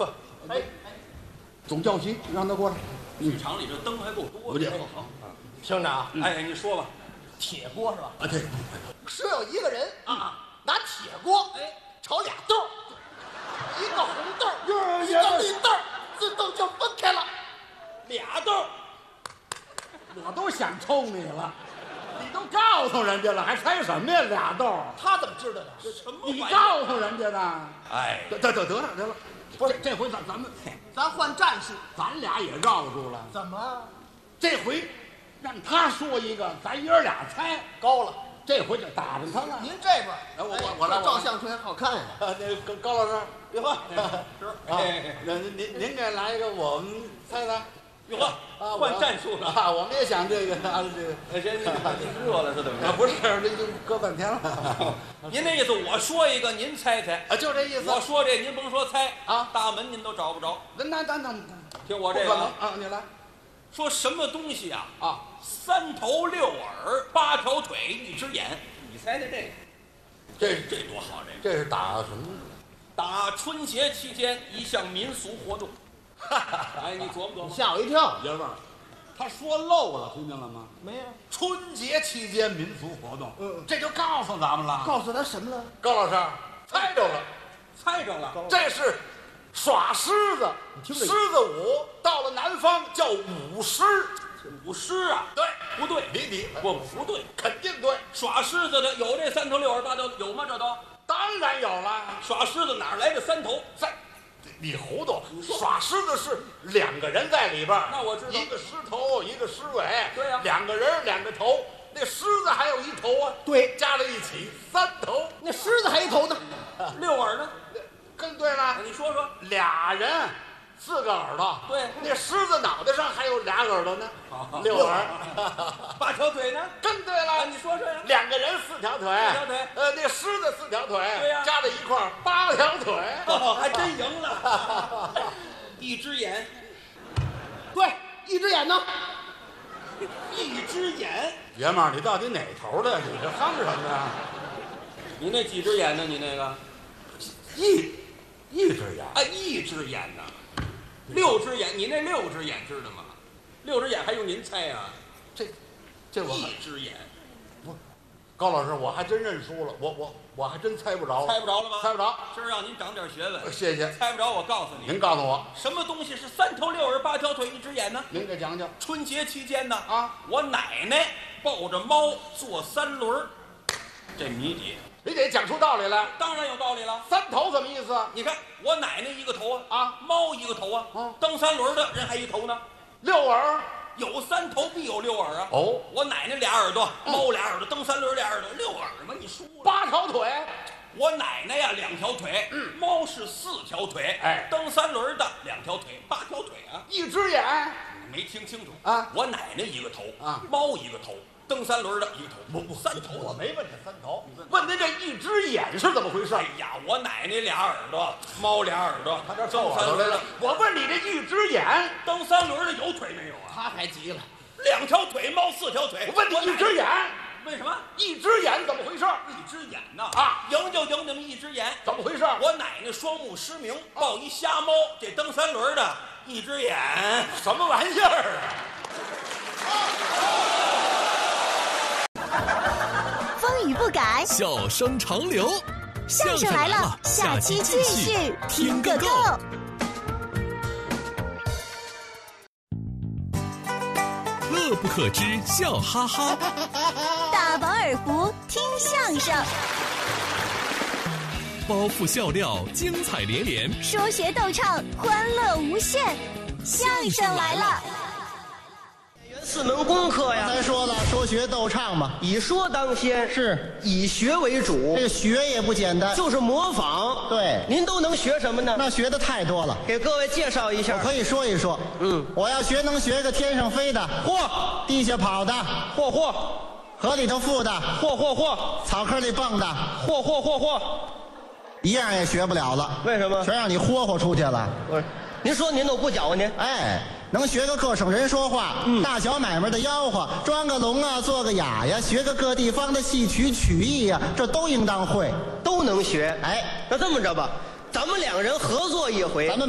呵，哎， 总教习让他过来。 剧场里这灯还够多的。 不介好。 厅长， 哎，你说吧。 铁锅是吧？ 啊，对， 说有一个人啊， 拿铁锅哎炒俩豆儿，一个红豆儿， 哟一个绿豆儿，自动就分开了。 俩豆， 我都想抽你了，你都告诉人家了，还猜什么呀？俩豆儿， 他怎么知道的？ 什么你玩意儿？ 告诉人家的。 哎， 得了，不是这回咱们咱换战术， 咱俩也绕住了。 怎么这回让他说一个，咱爷儿俩猜。 高了？ 这回就打着他了。 您这边， 我来这照相片好看呀。 那高老师，别慌是啊！您给来一个，我们猜猜。 哟呵，换战术了。 啊！我们也想这个啊，这个哎，这热了是怎么着？ 不是，这就搁半天了。 您那意思，我说一个，您猜猜。 啊，就这意思。 我说这，您甭说猜啊， 大门您都找不着。 那听我这个啊，你来说什么东西啊？ 啊 3头6耳8条腿1只眼，你猜猜这个？这多好！ 这是打什么？ 打春节期间一项民俗活动。哎，你琢磨琢磨。 吓我一跳。 爷们儿，他说漏了，听见了吗？ 没有， 春节期间民俗活动，这就告诉咱们了。 告诉他什么了？ 高老师猜着了， 猜着了。 这是耍狮子， 听着狮子舞，到了南方叫舞狮。 舞狮啊？ 对， 不对， 你不对， 肯定对， 耍狮子的有这3头6耳8条，有吗？这都当然有了。 耍狮子哪来这3头？ 你糊涂，耍狮子是2个人在里边儿， 那我知道一个狮头，一个狮尾， 对呀 2个人2个头，那狮子还有1头啊， 对， 加在一起3头， 那狮子还一头呢。 6耳呢？ 更对了， 你说说。 俩人4个耳朵， 对那狮子脑袋上还有俩耳朵呢，6耳， 8条腿呢？ 更对了， 你说说呀。 2个人4条腿 4条腿， 那狮子4条腿， 对呀加在一块儿8条腿， 还真赢了。1只眼， 对，一只眼呢？ 1只眼。 爷们儿，你到底哪头的？你这哼什么呀？ 你那几只眼呢？你那个？ 一只眼， 啊，1只眼呢？6只眼，你那6只眼知道吗？6只眼还用您猜啊？ 这我 1只眼， 高老师，我还真认输了，我还真猜不着， 猜不着了吗？ 猜不着。 今儿让您长点学问。 谢谢， 猜不着，我告诉你， 您告诉我， 什么东西是3头6耳8条腿1只眼呢？ 您给讲讲。 春节期间呢， 啊， 我奶奶抱着猫坐3轮，这谜底你得讲出道理来。 当然有道理了。 3头什么意思？ 你看，我奶奶1个头啊， 啊， 猫1个头啊，蹬3轮的人还1头呢。 6耳， 有3头必有6耳啊。 哦， 我奶奶俩耳朵，猫俩耳朵，蹬3轮俩耳朵，6耳嘛，你输了。 8条腿， 我奶奶呀2条腿，猫是4条腿， 哎蹬3轮的2条腿，8条腿啊。 1只眼， 你没听清楚啊？ 我奶奶1个头啊， 猫1个头，蹬3轮的1个头，不3头。 我没问这3头，问您这1只眼是怎么回事？ 哎呀，我奶奶俩耳朵，猫俩耳朵， 他这蹬3 耳朵来了轮的。。 我问你这1只眼， 蹬3轮的有腿没有啊？ 他还急了。 2条腿，猫4条腿。 我问你1只眼为什么 ，1只眼怎么回事？ 1只眼呢？ 啊， 赢就赢你们1只眼。 怎么回事？ 我奶奶双目失明，抱一瞎猫，这蹬3轮的1只眼。 什么玩意儿啊？ 风雨不改， 笑声长流。 相声来了，下期继续听个够。 乐不可支，笑哈哈。 大饱耳福，听相声， 包袱笑料，精彩连连。 说学逗唱，欢乐无限。相声来了。 4门功课呀， 咱说了，说学逗唱嘛， 以说当先， 是以学为主这，个学也不简单， 就是模仿。 对， 您都能学什么呢？ 那学的太多了。 给各位介绍一下。 可以说一说，我要学能学个天上飞的， 嚯地下跑的， 嚯， 河里头浮的， 嚯， 草坑里蹦的， 嚯， 一样也学不了了。 为什么？ 全让你霍霍出去了。 不是，您说您都不搅和您。 哎，能学个各省人说话，大小买卖的吆喝，装个聋啊，做个哑呀，学个各地方的戏曲曲艺呀，这都应当会。 都能学。 哎， 那这么着吧，咱们2人合作一回， 咱们